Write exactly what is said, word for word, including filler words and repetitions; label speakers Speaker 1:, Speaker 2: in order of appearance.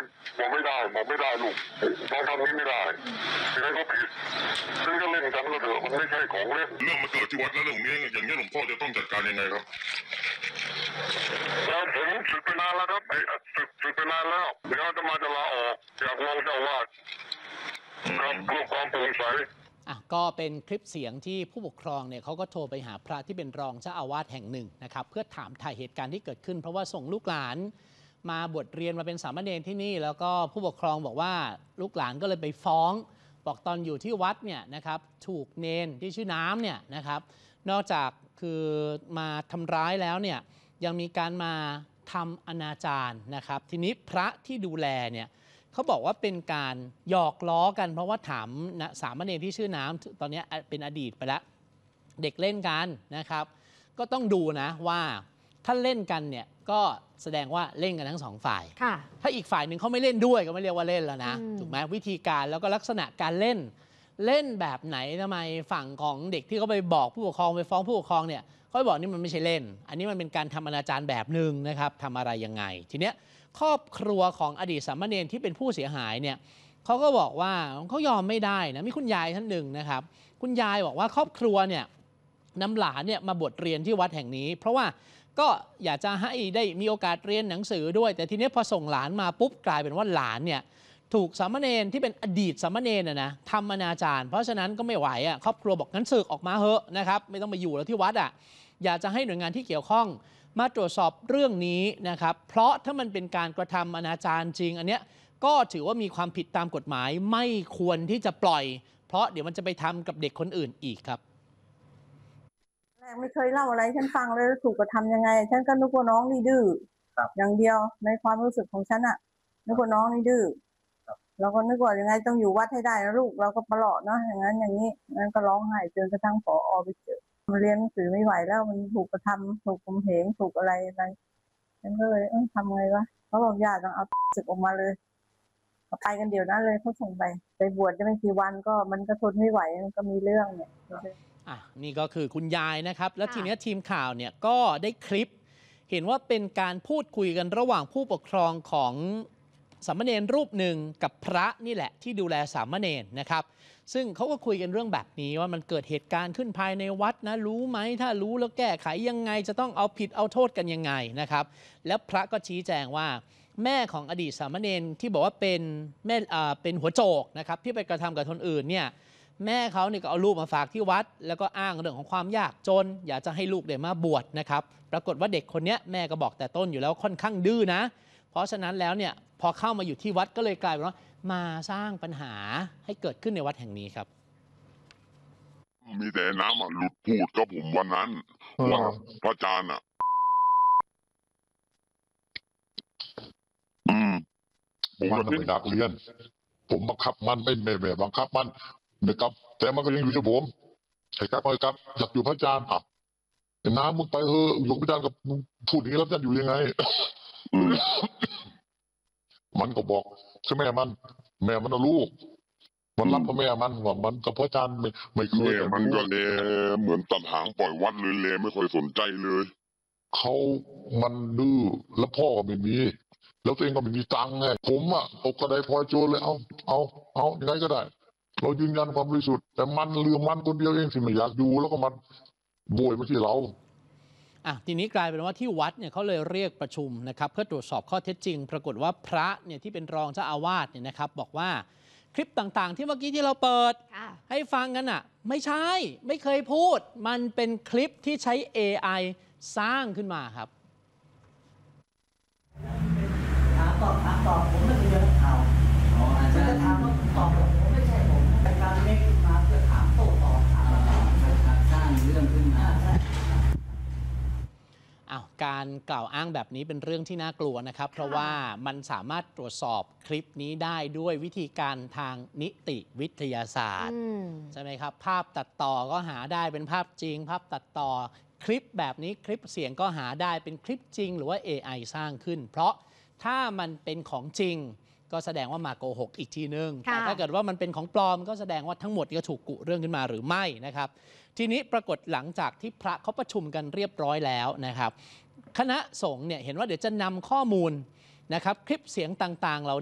Speaker 1: บอกไม่ได้บอกไม่ได้ลูกน้องทำนี้ไม่ได้ยังไงก็ผิดซึ่งก็เล่นกันก็เถอะมันไม่ใช่ของเล่นเรื่องมันเกิดที่วัดแล้วเรื่องนี้อย่างนี้หลวงพ่อจะต้องจัดการยังไงครับแล้วผมสึกไปนานแล้วครับไอ้สึกสึกไปนานแล้วเดี๋ยวจะมาจะลาออกอยากลองเจ้าวาดครับเพื่อความโปร่งใส
Speaker 2: อ่ะก็เป็นคลิปเสียงที่ผู้ปกครองเนี่ยเขาก็โทรไปหาพระที่เป็นรองเจ้าอาวาสแห่งหนึ่งนะครับเพื่อถามถ่ายเหตุการณ์ที่เกิดขึ้นเพราะว่าส่งลูกหลานมาบวชเรียนมาเป็นสามเณรที่นี่แล้วก็ผู้ปกครองบอกว่าลูกหลานก็เลยไปฟ้องบอกตอนอยู่ที่วัดเนี่ยนะครับถูกเนนที่ชื่อน้ำเนี่ยนะครับนอกจากคือมาทำร้ายแล้วเนี่ยยังมีการมาทำอนาจารนะครับทีนี้พระที่ดูแลเนี่ยเขาบอกว่าเป็นการหยอกล้อกันเพราะว่าถามนะสามเณรที่ชื่อน้ำตอนนี้เป็นอดีตไปแล้วเด็กเล่นกันนะครับก็ต้องดูนะว่าถ้าเล่นกันเนี่ยก็แสดงว่าเล่นกันทั้งสองฝ่ายถ้าอีกฝ่ายหนึ่งเขาไม่เล่นด้วยก็ไม่เรียกว่าเล่นแล้วนะถูกไหมวิธีการแล้วก็ลักษณะการเล่นเล่นแบบไหนทำไมฝั่งของเด็กที่เขาไปบอกผู้ปกครองไปฟ้องผู้ปกครองเนี่ยเขาบอกนี่มันไม่ใช่เล่นอันนี้มันเป็นการทำอนาจารแบบหนึ่งนะครับทำอะไรยังไงทีเนี้ยครอบครัวของอดีตสามเณรที่เป็นผู้เสียหายเนี่ยเขาก็บอกว่าเขายอมไม่ได้นะมีคุณยายท่านหนึ่งนะครับคุณยายบอกว่าครอบครัวเนี่ยนำหลานเนี่ยมาบวชเรียนที่วัดแห่งนี้เพราะว่าก็อยากจะให้ได้มีโอกาสเรียนหนังสือด้วยแต่ทีนี้พอส่งหลานมาปุ๊บกลายเป็นว่าหลานเนี่ยถูกสามเณรที่เป็นอดีตสามเณรนะนะทำอนาจารเพราะฉะนั้นก็ไม่ไหวอ่ะครอบครัวบอกงั้นสึกออกมาเหอะนะครับไม่ต้องมาอยู่แล้วที่วัดอ่ะอยากจะให้หน่วยงานที่เกี่ยวข้องมาตรวจสอบเรื่องนี้นะครับเพราะถ้ามันเป็นการกระทำอนาจารจริงอันเนี้ยก็ถือว่ามีความผิดตามกฎหมายไม่ควรที่จะปล่อยเพราะเดี๋ยวมันจะไปทำกับเด็กคนอื่นอีกครับ
Speaker 3: แรกไม่เคยเล่าอะไรฉันฟังเลยถูกกระทำยังไงฉันก็นึกว่าน้องนี่ดื้ออย่างเดียวในความรู้สึกของฉันอะนึกว่าน้องนี่ดื้อเราก็นึกว่ายังไงต้องอยู่วัดให้ได้นะลูกเราก็ปลอดเนาะอย่างนั้นอย่างนี้งั้นก็ร้องไห้จนกระทั่งผอ.ไปเจอมันเรียนหนังสือไม่ไหวแล้วมันถูกกระทำถูกข่มเหงถูกอะไรอะไรฉันก็เลยเออทำไงวะเขาบอกญาติต้องเอาศึกออกมาเลยไปกันเดี๋ยวนั้นเลยเขาส่งไปไปบวชได้ไม่กี่วันก็มันก็ทนไม่ไหวมันก็มีเรื่องเนี่ย
Speaker 2: อ่ะนี่ก็คือคุณยายนะครับแล้วทีนี้ทีมข่าวเนี่ยก็ได้คลิปเห็นว่าเป็นการพูดคุยกันระหว่างผู้ปกครองของสามเณรรูปหนึ่งกับพระนี่แหละที่ดูแลสามเณรนะครับซึ่งเขาก็คุยกันเรื่องแบบนี้ว่ามันเกิดเหตุการณ์ขึ้นภายในวัดนะรู้ไหมถ้ารู้แล้วแก้ไขยังไงจะต้องเอาผิดเอาโทษกันยังไงนะครับแล้วพระก็ชี้แจงว่าแม่ของอดีตสามเณรที่บอกว่าเป็นแม่อ่าเป็นหัวโจกนะครับที่ไปกระทำกับคนอื่นเนี่ยแม่เขาเนี่ยก็เอาลูกมาฝากที่วัดแล้วก็อ้างเรื่องของความยากจนอยากจะให้ลูกเดี๋ยวมาบวชนะครับปรากฏว่าเด็กคนนี้แม่ก็บอกแต่ต้นอยู่แล้วค่อนข้างดื้อนะเพราะฉะนั้นแล้วเนี่ยพอเข้ามาอยู่ที่วัดก็เลยกลายเป็นว่ามาสร้างปัญหาให้เกิดขึ้นในวัดแห่งนี้ครับ
Speaker 1: มีแต่น้ำอ่ะหลุดพูดกับผมวันนั้นว่าพระอาจารย์อ่ะอืม
Speaker 4: ผมมันไม่ดักเรียนผมบังคับมันไม่ไม่ไม่บังคับมันนะครับแต่มันก็ยังอยู่ที่ผมไอ้ครับไอ้ครับอยากอยู่พระอาจารย์อ่ะน้ำมึงไปเถอะหลวงพระอาจารย์กับพูดอย่างนี้แล้วจะอยู่ยังไงมันก็บอกคือแม่มันแม่มันเอาลูกมันรับพ่อแม่มันว่ามันกับพระอาจารย์ไม่ไม่เคย
Speaker 1: มันก็เลยเหมือนตัดหางปล่อยวัดเลยเลยไม่ค่อยสนใจเลย
Speaker 4: เขามันดื้อแล้วพ่อก็ไม่มีแล้วตัวเองก็ไม่มีตังค์ไงผมอ่ะตกกระไดพลอยโจรเลยเอาเอาเอายังไงก็ได้เรายืนยันความบริสุทธิ์แต่มันเรื่องมันคนเดียวเองที่ไม่อยากอยู่แล้วก็มันโบยมาที่เรา
Speaker 2: อ่ะทีนี้กลายเป็นว่าที่วัดเนี่ยเขาเลยเรียกประชุมนะครับเพื่อตรวจสอบข้อเท็จจริงปรากฏว่าพระเนี่ยที่เป็นรองเจ้าอาวาสเนี่ยนะครับบอกว่าคลิปต่างๆที่เมื่อกี้ที่เราเปิดให้ฟังกันอ่ะไม่ใช่ไม่เคยพูดมันเป็นคลิปที่ใช้ เอ ไอ สร้างขึ้นมาครับ
Speaker 5: ถามตอบถามตอบผมไม่เคยเจอข่าวอ๋ออาจารย์จะถามว่าตอบผมไม่ใช่ผมในการเล็กขึ้นมาเพื่อถามโต้ตอบถามสร้างเรื่องขึ้นมา
Speaker 2: อ้าวการกล่าวอ้างแบบนี้เป็นเรื่องที่น่ากลัวนะครับเพราะว่ามันสามารถตรวจสอบคลิปนี้ได้ด้วยวิธีการทางนิติวิทยาศาสตร์ใช่ไหมครับภาพตัดต่อก็หาได้เป็นภาพจริงภาพตัดต่อคลิปแบบนี้คลิปเสียงก็หาได้เป็นคลิปจริงหรือว่า เอ ไอ สร้างขึ้นเพราะถ้ามันเป็นของจริงก็แสดงว่ามาโกหกอีกทีนึงแต่ถ้าเกิดว่ามันเป็นของปลอมก็แสดงว่าทั้งหมดก็ถูกกุเรื่องขึ้นมาหรือไม่นะครับทีนี้ปรากฏหลังจากที่พระเขาประชุมกันเรียบร้อยแล้วนะครับคณะสงฆ์เนี่ยเห็นว่าเดี๋ยวจะนำข้อมูลนะครับคลิปเสียงต่างๆเหล่า